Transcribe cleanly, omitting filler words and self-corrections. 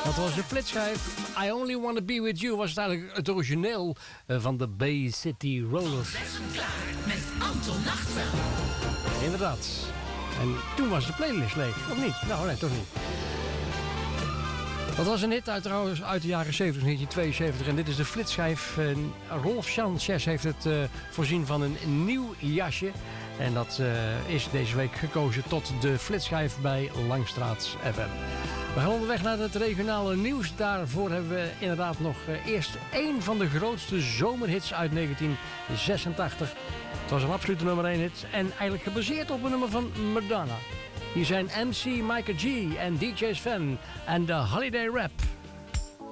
Dat was de flitschijf. I Only Wanna Be With You was het eigenlijk het origineel van de Bay City Rollers. Klaar met Anton Nachtwel. Inderdaad. En toen was de playlist leeg, of niet? Nou, nee, toch niet. Dat was een hit trouwens uit de jaren 70, 1972. En dit is de flitschijf. Rolf Sanchez heeft het voorzien van een nieuw jasje. En dat is deze week gekozen tot de flitschijf bij Langstraat FM. We gaan onderweg naar het regionale nieuws. Daarvoor hebben we inderdaad nog eerst één van de grootste zomerhits uit 1986. Het was een absolute nummer 1 hit en eigenlijk gebaseerd op een nummer van Madonna. Hier zijn MC Micah G en DJ Sven en de Holiday Rap.